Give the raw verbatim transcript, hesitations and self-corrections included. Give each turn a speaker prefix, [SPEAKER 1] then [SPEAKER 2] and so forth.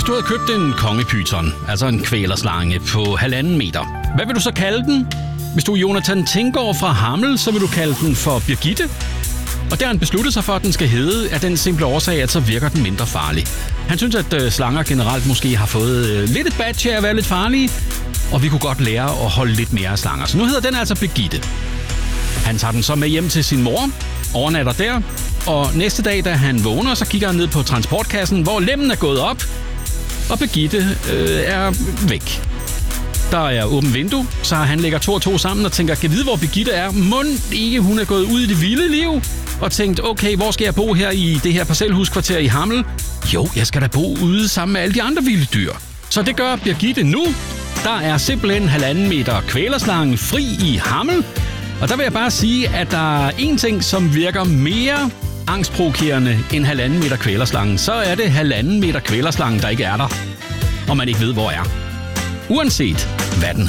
[SPEAKER 1] du havde købt en kongepyton, altså en kvælerslange på halvanden meter. Hvad vil du så kalde den? Hvis du er Jonathan Tinggaard fra Hammel, så vil du kalde den for Birgitte. Og der har han besluttet sig for, at den skal hedde af den simple årsag, at så virker den mindre farlig. Han synes, at øh, slanger generelt måske har fået øh, lidt et badge af at være lidt farlige, og vi kunne godt lære at holde lidt mere af slanger. Så nu hedder den altså Birgitte. Han tager den så med hjem til sin mor, overnatter der, og næste dag, da han vågner, så kigger han ned på transportkassen, hvor lemmen er gået op, og Birgitte øh, er væk. Der er åbent vindue, så han lægger to og to sammen og tænker, kan vide, hvor Birgitte er? Mon ikke, hun er gået ud i det vilde liv? Og tænkt, okay, hvor skal jeg bo her i det her parcelhuskvarter i Hammel? Jo, jeg skal da bo ude sammen med alle de andre vilde dyr. Så det gør Birgitte nu. Der er simpelthen halvanden meter kvælerslange fri i Hammel. Og der vil jeg bare sige, at der er en ting, som virker mere angstprovokerende end halvanden meter kvælerslangen. Så er det halvanden meter kvælerslangen, der ikke er der, og man ikke ved, hvor er. Uanset hvad den